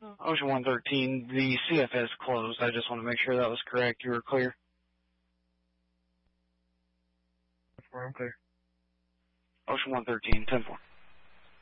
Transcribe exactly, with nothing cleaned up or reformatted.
Ocean one thirteen, the C F S closed. I just want to make sure that was correct. You were clear? I'm clear. Ocean one thirteen, ten four.